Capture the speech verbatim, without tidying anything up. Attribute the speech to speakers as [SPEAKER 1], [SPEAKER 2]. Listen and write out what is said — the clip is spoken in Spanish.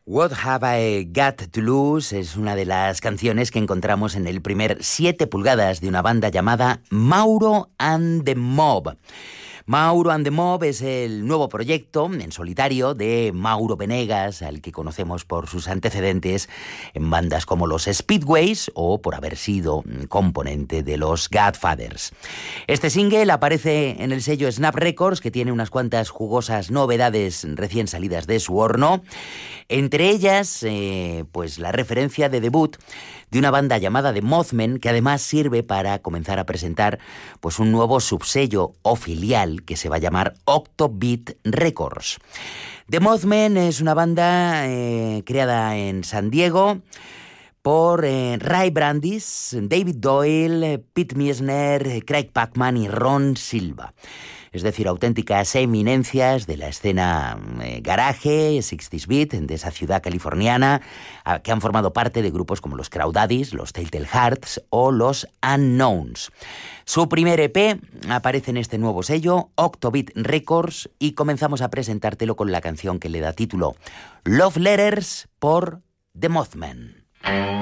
[SPEAKER 1] What Have I Got to Lose es una de las canciones que encontramos en el primer siete pulgadas de una banda llamada Mauro and the Mob. Mauro and the Mob es el nuevo proyecto en solitario de Mauro Venegas, al que conocemos por sus antecedentes en bandas como los Speedways o por haber sido componente de los Godfathers. Este single aparece en el sello Snap Records, que tiene unas cuantas jugosas novedades recién salidas de su horno. Entre ellas, eh, pues la referencia de debut de una banda llamada The Mothman, que además sirve para comenzar a presentar pues un nuevo subsello o filial que se va a llamar Octobeat Records. The Mothman es una banda eh, creada en San Diego por eh, Ray Brandis, David Doyle, Pete Miesner, Craig Pacman y Ron Silva. Es decir, auténticas eminencias de la escena eh, garaje, sesenta beat, de esa ciudad californiana, a, que han formado parte de grupos como los Crawdaddies, los Telltale Hearts o los Unknowns. Su primer E P aparece en este nuevo sello, Octobeat Records, y comenzamos a presentártelo con la canción que le da título, Love Letters, por The Mothman.